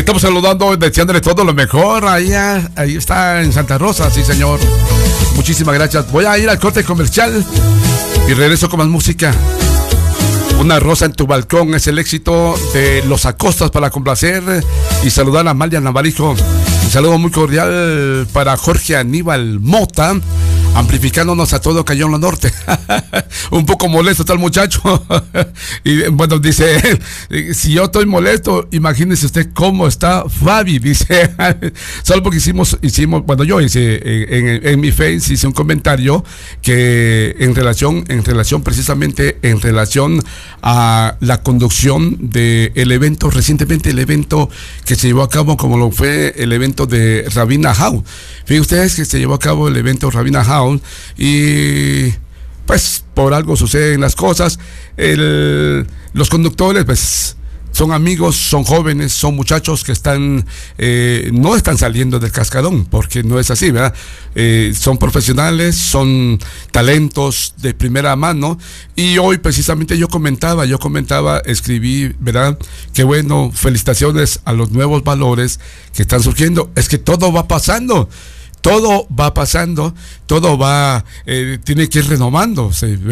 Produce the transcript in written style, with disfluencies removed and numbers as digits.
estamos saludando, deseándole todo lo mejor. Ahí está en Santa Rosa, sí señor. Muchísimas gracias. Voy a ir al corte comercial y regreso con más música. Una rosa en tu balcón es el éxito de Los Acostas para complacer y saludar a Amalia Navarijo. Un saludo muy cordial para Jorge Aníbal Mota, amplificándonos a todo Cañón Norte. Un poco molesto está el muchacho. Y bueno, dice, si yo estoy molesto, imagínese usted cómo está Fabi, dice. Solo porque hicimos, bueno, yo hice en mi Face, hice un comentario que en relación precisamente en relación a la conducción del evento, recientemente el evento que se llevó a cabo, como lo fue el evento de Rabina Hau. Fíjense ustedes que se llevó a cabo el evento Rabina Hau y pues por algo suceden las cosas. Los conductores pues son amigos, son jóvenes, son muchachos que no están saliendo del cascarón, porque no es así, ¿verdad? Son profesionales, son talentos de primera mano, y hoy precisamente yo comentaba, escribí, ¿verdad? Que bueno, felicitaciones a los nuevos valores que están surgiendo. Es que todo va pasando. Todo va, tiene que ir renovándose.